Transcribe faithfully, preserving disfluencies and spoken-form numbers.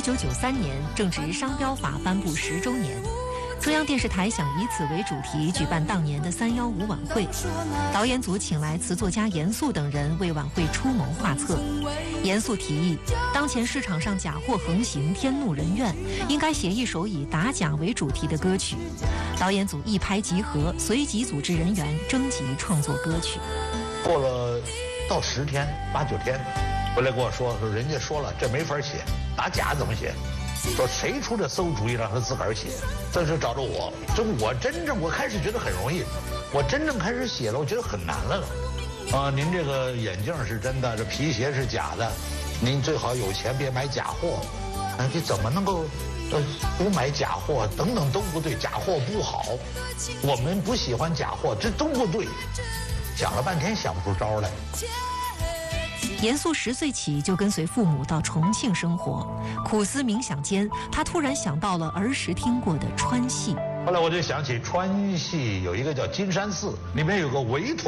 一九九三年正值商标法颁布十周年。中央电视台想以此为主题举办当年的三幺五晚会，导演组请来词作家严肃等人为晚会出谋划策。严肃提议，当前市场上假货横行，天怒人怨，应该写一首以打假为主题的歌曲。导演组一拍即合，随即组织人员征集创作歌曲。 过了到十天八九天，回来跟我说说，人家说了这没法写，打假怎么写？说谁出这馊主意让他自个儿写？这是找着我，这我真正我开始觉得很容易，我真正开始写了，我觉得很难了。啊，您这个眼镜是真的，这皮鞋是假的，您最好有钱别买假货。啊，你怎么能够呃不买假货？等等都不对，假货不好，我们不喜欢假货，这都不对。想了半天想不出招来。 严肃十岁起就跟随父母到重庆生活，苦思冥想间，他突然想到了儿时听过的川戏。 后来我就想起川戏有一个叫金山寺，里面有个韦陀。